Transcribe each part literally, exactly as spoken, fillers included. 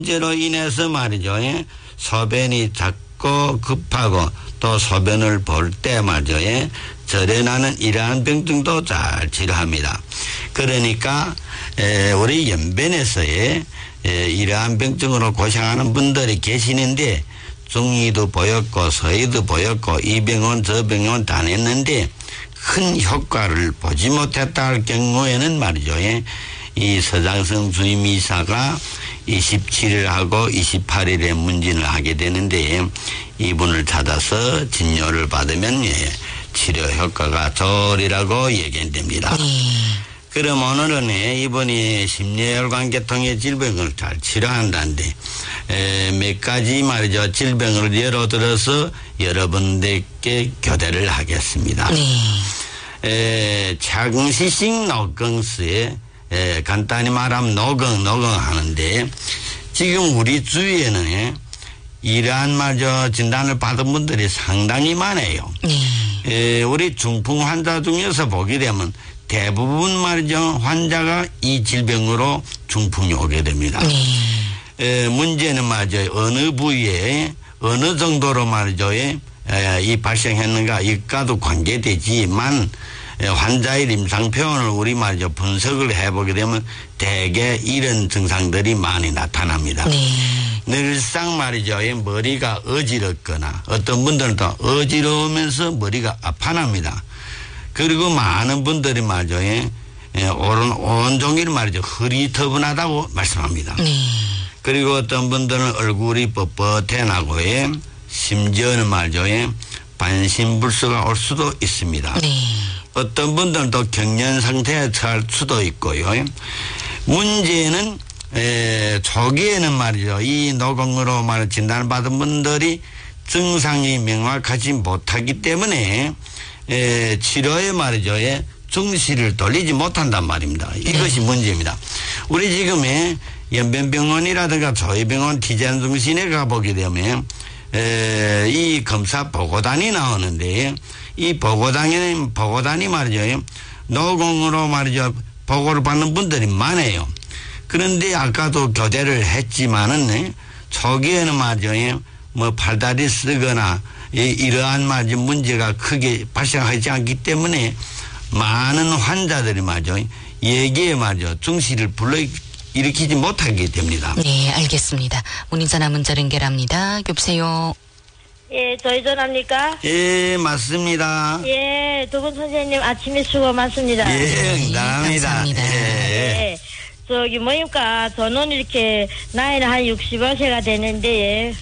문제로 인해서 말이죠. 예? 소변이 작고 급하고 또 소변을 볼 때 말이죠. 예? 절연하는 이러한 병증도 잘 치료합니다. 그러니까 에, 우리 연변에서의 에, 이러한 병증으로 고생하는 분들이 계시는데 중이도 보였고 서이도 보였고 이 병원 저 병원 다녔는데 큰 효과를 보지 못했다 할 경우에는 말이죠. 예? 이 서장성 주임이사가 이십칠 일하고 이십팔 일에 문진을 하게 되는데 이분을 찾아서 진료를 받으면 예, 치료 효과가 좋으리라고 얘기됩니다. 네. 그럼 오늘은 예, 이분이 심뇌혈관계통의 질병을 잘 치료한다는데 에, 몇 가지 말이죠. 질병을 예로 들어서 여러분들께 교대를 하겠습니다. 네. 에, 차근시식 노경수에 에, 간단히 말하면 노경, 노경 하는데 지금 우리 주위에는 예, 이러한 말저 진단을 받은 분들이 상당히 많아요. 네. 에, 우리 중풍 환자 중에서 보게 되면 대부분 말이죠. 환자가 이 질병으로 중풍이 오게 됩니다. 네. 에, 문제는 말이죠. 어느 부위에 어느 정도로 말이죠. 에, 이 발생했는가 이과도 관계되지만 환자의 임상 표현을 우리 말이죠. 분석을 해보게 되면 대개 이런 증상들이 많이 나타납니다. 네. 늘상 말이죠. 머리가 어지럽거나 어떤 분들은 또 어지러우면서 머리가 아파납니다. 그리고 많은 분들이 말이죠. 오른, 온종일 말이죠. 흐리터분하다고 말씀합니다. 네. 그리고 어떤 분들은 얼굴이 뻣뻣해 나고 심지어는 말이죠. 반신불수가 올 수도 있습니다. 네. 어떤 분들은 또 경련 상태에 처할 수도 있고요. 문제는 에, 초기에는 말이죠. 이 노경으로 말 진단을 받은 분들이 증상이 명확하지 못하기 때문에 에, 치료에 말이죠. 에, 중시를 돌리지 못한단 말입니다. 이것이 네. 문제입니다. 우리 지금의 연변병원이라든가 조이병원 티젠 중심에 가보게 되면 에, 이 검사 보고단이 나오는데 이 보고단에는 보고단이 말이죠. 노공으로 말이죠. 보고를 받는 분들이 많아요. 그런데 아까도 교대를 했지만은 초기에는 말이죠. 뭐 팔다리 쓰거나 이러한 말이죠. 문제가 크게 발생하지 않기 때문에 많은 환자들이 말이죠. 얘기에 말이죠. 중시를 불러 일으키지 못하게 됩니다. 네, 알겠습니다. 문의 전화 문자 연결합니다. 여보세요. 예, 저희 전화입니까? 예, 맞습니다. 예, 두 분 선생님 아침에 수고 많습니다. 예, 감사합니다. 예. 예. 저기 뭐입니까? 저는 이렇게 나이는 한 육십여 세가 되는데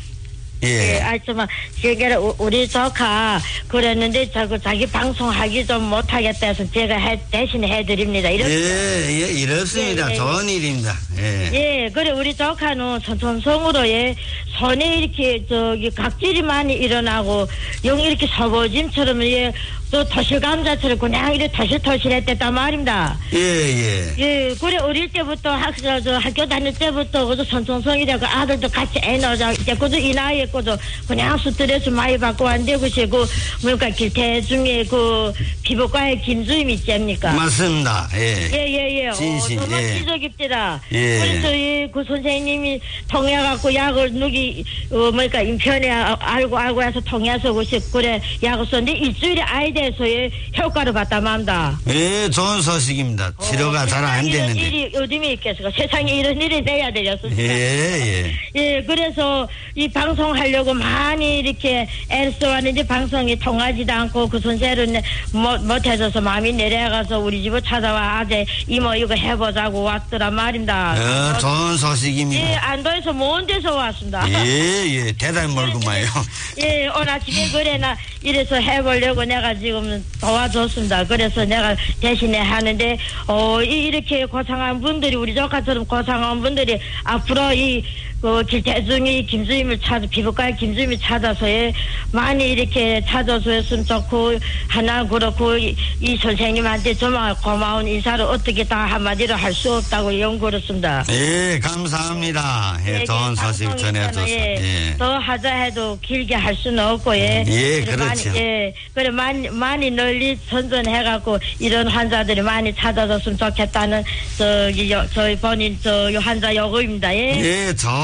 예. 예, 아줌마, 제가 우리 조카 그랬는데 자꾸 자기 방송하기 좀 못하겠다 해서 제가 해, 대신 해드립니다. 이렇습니다. 예, 예, 이렇습니다. 예, 좋은 예. 일입니다. 예. 예, 그래, 우리 조카는 천천성으로 예, 손에 이렇게 저기 각질이 많이 일어나고 영 이렇게 서버짐처럼 예, 또 토실감자처럼 그냥 이렇게 토실토실했댔단 말입니다. 예, 예. 예, 그래, 어릴 때부터 학, 저, 저 학교 다닐 때부터 그저 선천성이라고 아들도 같이 애 넣자. 이제 그저 이 나이에 그저 그냥 스트레스 많이 받고 왔는데 그시 그, 뭐니까 길태중에 그 피부과의 김주임 있지 않습니까? 맞습니다. 예. 예, 예, 예. 진심, 어, 정말 예. 기적입니다. 예. 그래서 예, 그 선생님이 통해갖고 약을 누기, 어, 뭐니까 인편에 알고 알고 해서 통해서 그시 그래 약을 썼는데 일주일에 아이들 에서의 효과를 봤다 맙니다. 예, 좋은 소식입니다. 치료가 어, 잘 안 되는데. 이런 일이 어디에 있겠어요? 세상에 이런 일이 돼야 되겠습니다. 예, 예. 예, 그래서 이 방송하려고 많이 이렇게 애를 써왔는데 방송이 통하지도 않고 그 선생은 못, 못해줘서 마음이 내려가서 우리 집을 찾아와 아재 이모 이거 해보자고 왔더란 말입니다. 어, 좋은 소식입니다. 예, 안도에서 먼 데서 왔습니다. 예, 예. 대단히 멀구만요. 예, 오늘 아침에 그래 나 이래서 해보려고 내가 지금 도와줬습니다. 그래서 내가 대신에 하는데 어 이렇게 고상한 분들이 우리 조카처럼 고상한 분들이 앞으로 이 그 길태중이 김주임을 찾아 피부과의 김주임을 찾아서 예, 많이 이렇게 찾아줬으면 좋고 하나 그렇고 이, 이 선생님한테 정말 고마운 인사를 어떻게 다 한마디로 할 수 없다고 연구했습니다. 예, 감사합니다. 예, 좋은 소식 전해줘서. 예, 예. 더 하자 해도 길게 할 수는 없고 예. 예, 그렇죠. 많이, 예, 그래 많이 많이 널리 선전해갖고 이런 환자들이 많이 찾아줬으면 좋겠다는 저기 여, 저희 본인 저 환자 요구입니다. 예. 예, 좋은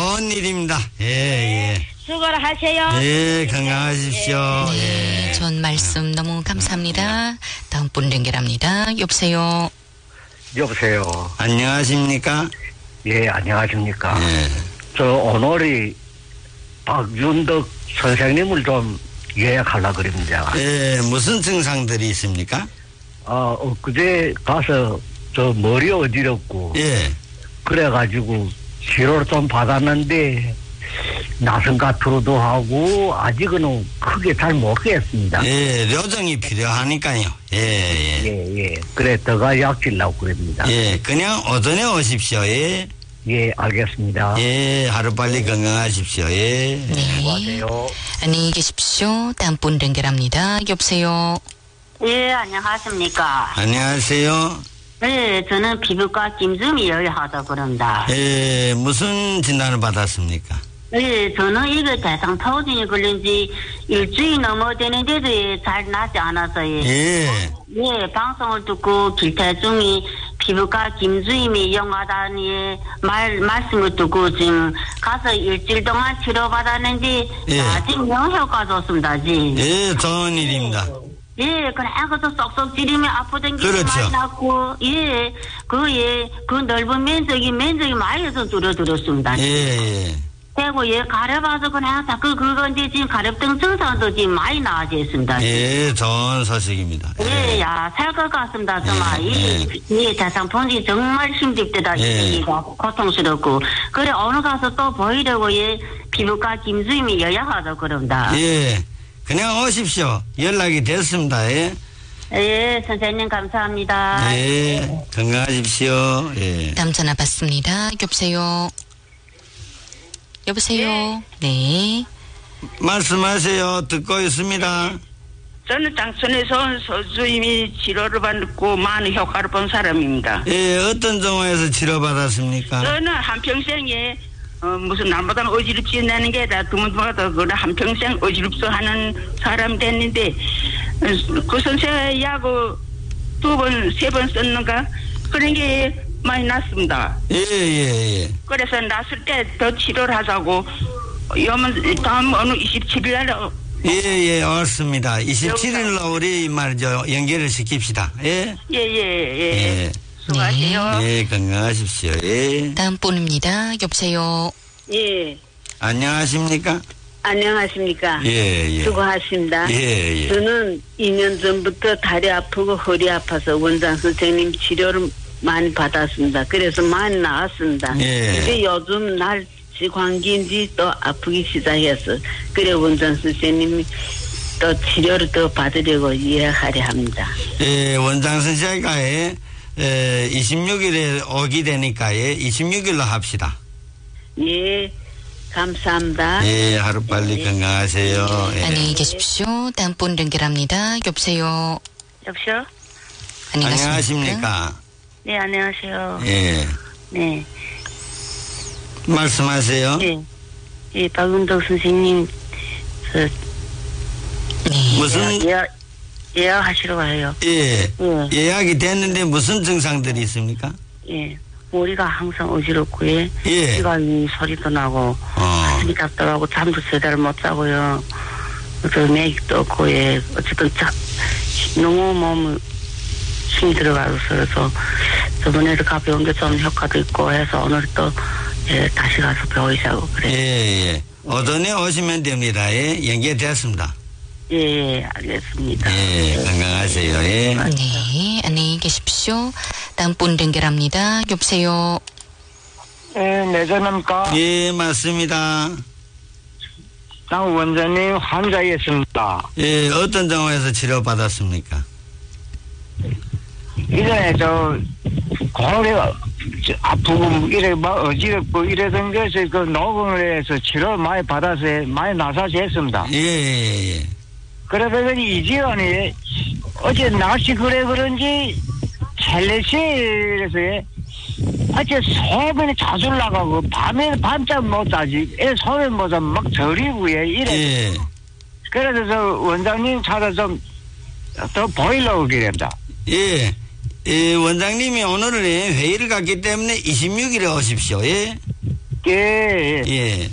좋은 일입니다. 예, 예. 수고를 하세요. 예, 건강하십시오. 네, 예. 좋은 말씀 너무 감사합니다. 다음 분 연결합니다. 여보세요. 여보세요. 안녕하십니까? 예, 안녕하십니까. 예. 저 오늘이 박윤덕 선생님을 좀 예약하려고 그럽니다. 예, 무슨 증상들이 있습니까? 아, 엊그제 가서 저 머리 어지럽고 예. 그래가지고 치료를 좀 받았는데 나선 가투로도 하고 아직은 크게 잘 모르겠습니다. 예, 료정이 필요하니까요. 예, 예. 예, 예. 그래, 더가 약 주려고 그럽니다. 예, 그냥 오전에 오십시오. 예. 예, 알겠습니다. 예, 하루빨리 건강하십시오. 예. 네. 안녕하세요. 안녕히 계십시오. 다음 분 연결합니다. 여보세요. 예, 안녕하십니까. 안녕하세요. 네, 저는 피부과 김수미 여하다 그런다. 예, 무슨 진단을 받았습니까? 예, 저는 이게 대상포진이 걸린 지 일주일 넘어 되는데도 예, 잘 나지 않아서 예. 예. 예, 방송을 듣고 길태중이 피부과 김수임이 영화단이 말, 말씀을 듣고 지금 가서 일주일 동안 치료받았는데 예. 아직 명효과 좋습니다, 지. 예, 좋은 일입니다. 예, 그래, 그래서 쏙쏙 찌르면 아프던 게 그렇죠. 많이 났고, 예, 그, 예, 그 넓은 면적이, 면적이 많이 해서 줄어들었습니다. 예, 예. 그리고 예, 가려봐서 그냥 자꾸 그거 이제 지금 가렵등 증상도 지금 많이 나아졌습니다. 예, 좋은 소식입니다. 예, 야, 살 것 같습니다, 정말. 예, 이, 이 대상폰이 정말 힘들대다, 예. 이가 고통스럽고. 그래, 오늘 가서 또 보이려고, 예, 피부과 김수임이 여야하다 그런다. 예, 그냥 오십시오. 연락이 됐습니다. 예. 예, 선생님 감사합니다. 예, 건강하십시오. 예. 다음 전화 받습니다. 여보세요. 여보세요. 네. 말씀하세요. 듣고 있습니다. 저는 장천에서 온 소주임이 치료를 받고 많은 효과를 본 사람입니다. 예, 어떤 정화에서 치료받았습니까? 저는 한평생에 어, 무슨 남보다 어지럽지 않는 게 아니라 드문드문하다 그래 한평생 어지럽소 하는 사람이 됐는데 어, 그 선생 약을 두 번, 세 번 썼는가 그런 게 많이 났습니다. 예, 예, 예. 그래서 났을 때 더 치료를 하자고 여면 다음 어느 이십칠 일 날 예, 예, 왔습니다. 이십칠 일로 우리 말이죠. 연결을 시킵시다. 예? 예, 예, 예. 예. 수고하세요. 예, 건강하십시오. 예. 다음 분입니다. 여보세요. 예, 안녕하십니까? 안녕하십니까. 예, 예. 수고하십니다. 예, 예. 저는 이 년 전부터 다리 아프고 허리 아파서 원장 선생님 치료를 많이 받았습니다. 그래서 많이 나았습니다. 예. 근데 요즘 날씨 관계인지 또 아프기 시작해서 그래 원장 선생님이 또 치료를 더 받으려고 예약하려 합니다. 예, 원장 선생님과에 에, 이십육 일에 오게 되니까 예, 이십육 일로 합시다. 예, 감사합니다. 예, 하루빨리 예. 건강하세요. 예. 안녕히 계십시오. 다음 분 연결합니다. 여보세요. 여보세요? 안녕히 가십니까? 안녕하십니까? 네, 안녕하세요. 예. 네. 말씀하세요. 예. 예, 박은덕 선생님, 그, 네. 무슨, 예약, 예약하시러 가요. 예, 예. 예약이 됐는데 무슨 증상들이 있습니까? 예. 머리가 항상 어지럽고, 예. 예. 귀가 이 소리도 나고, 어, 가슴이 답답하고, 잠도 제대로 못 자고요. 그 맥도 없고, 예. 어쨌든 자, 너무 몸 힘이 들어가서, 그래서 저번에도 가벼운 게 좀 효과도 있고 해서 오늘 또, 예, 다시 가서 배우자고 예, 그래요. 예. 오전에 오시면 됩니다. 예, 연결됐습니다. 예, 예, 알겠습니다. 예, 건강하세요. 예. 네. 안녕히 계십시오. 다음 분 연결합니다. 여보세요. 예, 내전입니까? 예, 맞습니다. 장 원장님 환자였습니다. 예, 어떤 정화에서 치료받았습니까? 이전에 저 고래가 아프고 이래 막 어지럽고 이러던 것을 그 녹음을 해서 치료 많이 받아서 많이 나사지 했습니다. 예, 예, 예. 그러다가 이지원이 어제 날씨 그래 그런지 첼레시에서 어째 소변이 자주 나가고 밤에 밤잠 못 자지 애 소변 못 자면 막 저리고 예 이래. 예. 그래서 저 원장님 찾아 좀 더 보이려고 그랬다. 예. 예, 원장님이 오늘은 회의를 갖기 때문에 이십육 일에 오십시오. 예. 게 예.